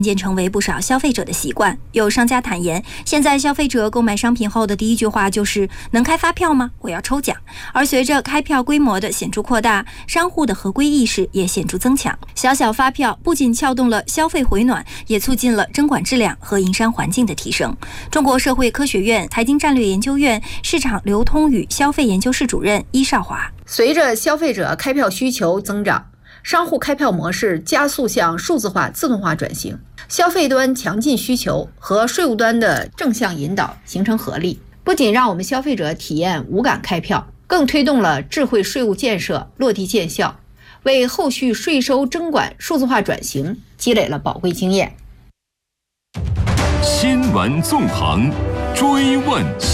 渐成为不少消费者的习惯。有商家坦言，现在消费者购买商品后的第一句话就是“能开发票吗？我要抽奖”。而随着开票规模的显著扩大，商户的合规意识也显著增强。小小发票不仅撬动了消费回暖，也促进了征管质量和营商环境的提升。中国社会科学院财经战略研究院市场流通与消费研究室主任伊少华： 随着消费者开票需求增长，商户开票模式加速向数字化、自动化转型，消费端强劲需求和税务端的正向引导形成合力，不仅让我们消费者体验无感开票，更推动了智慧税务建设落地见效，为后续税收征管数字化转型积累了宝贵经验。 新闻纵横，追问